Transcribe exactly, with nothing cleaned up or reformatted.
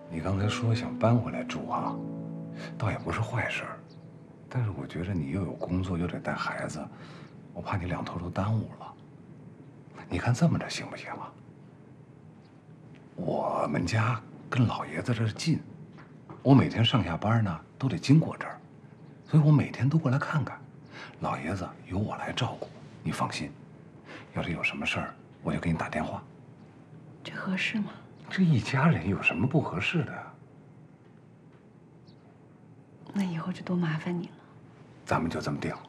你刚才说想搬回来住啊，倒也不是坏事儿，但是我觉着你又有工作又得带孩子，我怕你两头都耽误了。你看这么着行不行啊？我们家跟老爷子这儿近，我每天上下班呢都得经过这儿，所以我每天都过来看看。老爷子由我来照顾，你放心。要是有什么事儿，我就给你打电话。 这合适吗？ 这一家人有什么不合适的呀？ 那以后就多麻烦你了。 咱们就这么定了。